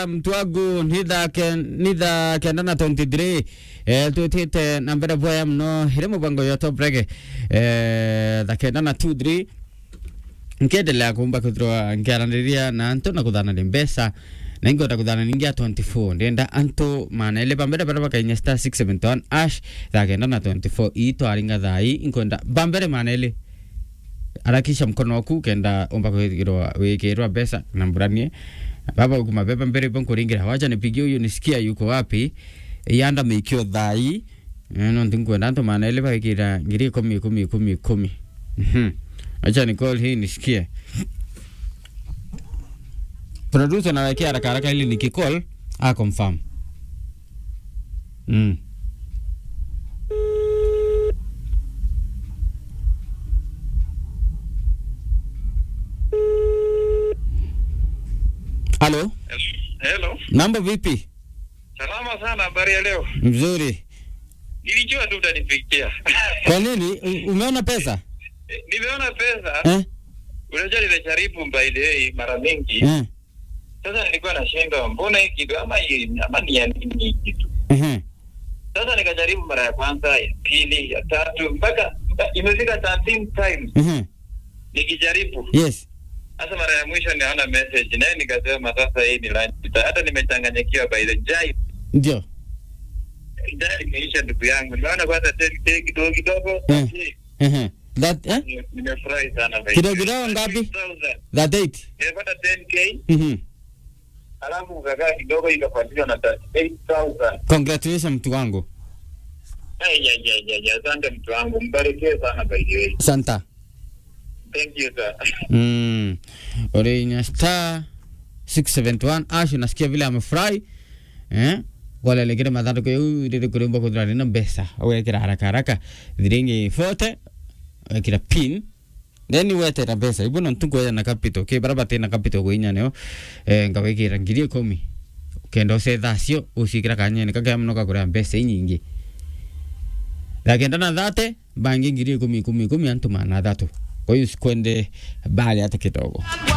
mtu wangu nitha kenda na 23 tutite na mbere boya mno hire mubango yo top reggae tha kenda na 23 nkendelea kumba kuthroa nkiaraniria na anto na kuthana ni mbesa na ingota kuthana ningia 24 ndenda anto mana ile bambere bara bakainya star 671 ash tha kenda na 24 ito aringa thai inkonda bambere mana ile arakisha mkono waku kenda omba wikirwa besa na mburanie baba ukumabeba mbere bonko ringira wacha nipigie huyu nisikia yuko wapi yanda meikio thai no ndinkwenda ndo maana ile bakira ngiri 10 acha ni call hii nisikie producer na wekea haraka ili nikicall confirm Halo? Hello. Mambo vipi? Salama sana, habari ya leo? Mzuri. Nilijua tu utanipigia. Kwa nini? Umeona pesa? Nimeona pesa. Unajua nimejaribu by the way mara mingi. Sasa nilikuwa nashinda mbona hiki kitu ama ni ya nini kitu. Sasa nikajaribu mara ya kwanza, ya pili, ya tatu mpaka imefika 13 times. Nikijaribu. Yes. Sasa mara ya mwisho niona message naye nikasema sasa hii ni lunch. Hata nimechanganyikiwa by the jai. Ndio. Jai imeisha ndugu yangu. Naona kwanza 10k kidogo. That Nimefurahi sana by. kidogo ngapi? That date. Nimepata 10k. Alafu ukakaa kidogo ikafuatiwa na 8,000. Congratulations mtu wangu. Ya, asante mtu wangu. Mbarikiwe sana by the way. Santa. Thank you sir. Orinya star 671 ash unasikia vile amefurahi wala legere madhara kwa ile kuremba kudrani na besa au kira haraka dhiringi fote kira pin then wete na besa ibono ntungo na capital ke baraba tena capital ko inyane ngawe kira ngiri 10 kendo se dasio usikira kanyene kaka mno kakura besa nyingi lakini na dhate bangi ngiri 10 antu mana dhatu kwa hiyo sikwende bali hata kidogo.